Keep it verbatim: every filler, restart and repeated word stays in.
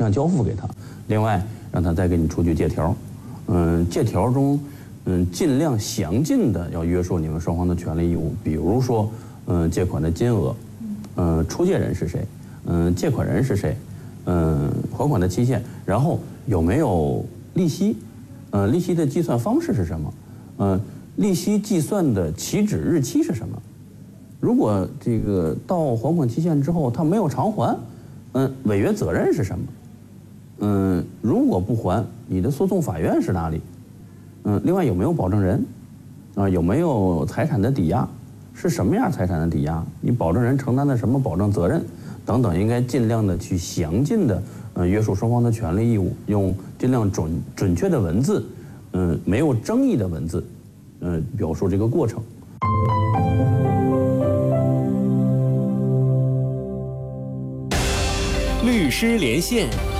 项交付给他，另外让他再给你出具借条，嗯，借条中，嗯，尽量详尽的要约束你们双方的权利义务，比如说，嗯，借款的金额，嗯，出借人是谁，嗯，借款人是谁，嗯，还款的期限，然后有没有利息，呃，利息的计算方式是什么，嗯，利息计算的起止日期是什么？如果这个到还款期限之后他没有偿还，嗯，违约责任是什么？嗯，如果不还，你的诉讼法院是哪里？嗯，另外有没有保证人？啊，有没有财产的抵押？是什么样财产的抵押？你保证人承担的什么保证责任？等等，应该尽量的去详尽的呃约束双方的权利义务，用尽量准准确的文字，嗯，没有争议的文字，嗯，表述这个过程。 律师连线。